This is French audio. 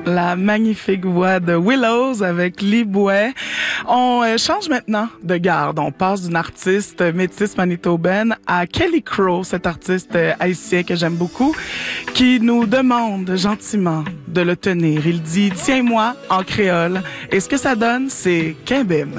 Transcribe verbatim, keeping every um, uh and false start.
La magnifique voix de Willows avec Lee Bouet. On euh, change maintenant de garde. On passe d'une artiste métisse manitobaine à Kelly Crow, cet artiste euh, haïtien que j'aime beaucoup, qui nous demande gentiment de le tenir. Il dit « Tiens-moi » en créole. Et ce que ça donne, c'est « Kimbim ».